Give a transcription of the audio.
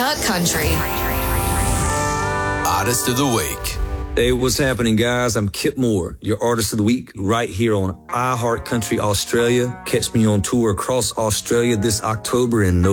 iHeart Country. Artist of the Week. Hey, what's happening, guys? I'm Kip Moore, your Artist of the Week, right here on iHeart Country Australia. Catch me on tour across Australia this October and November.